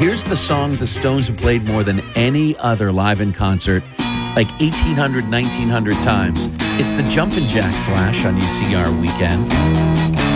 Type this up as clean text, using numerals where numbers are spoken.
Here's the song the Stones have played more than any other live in concert, like 1,800, 1,900 times. It's the Jumpin' Jack Flash on UCR Weekend.